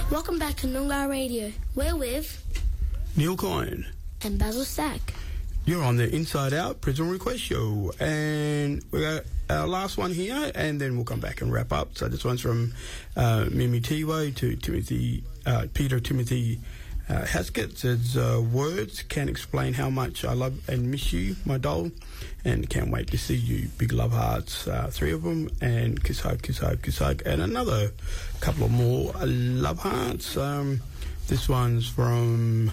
Welcome back to Noongar Radio. We're with Neil Coyne and Basil Stack. You're on the Inside Out Prison Request Show, and we got our last one here, and then we'll come back and wrap up. So this one's from Mimi Tiwo to Peter Timothy Haskett. Says, words can't explain how much I love and miss you, my doll, and can't wait to see you. Big love hearts, 3 of them, and kiss hug, kiss hug, kiss hug, and another couple of more love hearts. This one's from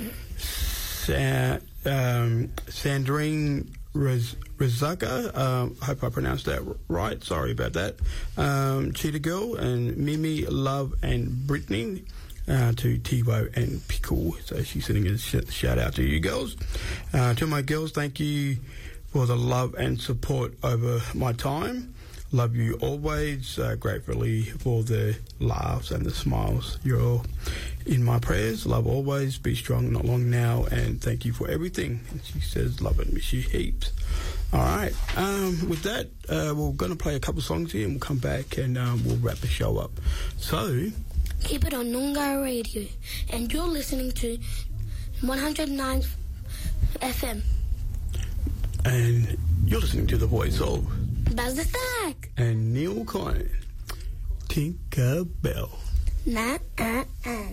Sandrine Rezaga. Hope I pronounced that right. Sorry about that. Cheetah Girl and Mimi, Love, and Brittany. To Tiwo and Pickle. So she's sending a shout out to you girls. To my girls, thank you for the love and support over my time. Love you always. Gratefully for the laughs and the smiles. You're all in my prayers. Love always. Be strong, not long now. And thank you for everything. And she says, love and miss you heaps. All right. With that, we're going to play a couple songs here and we'll come back and we'll wrap the show up. So keep it on Noongar Radio. And you're listening to 109 FM. And you're listening to the voice of Buzz the Stack and Neil Coyne. Tinkerbell. Nah.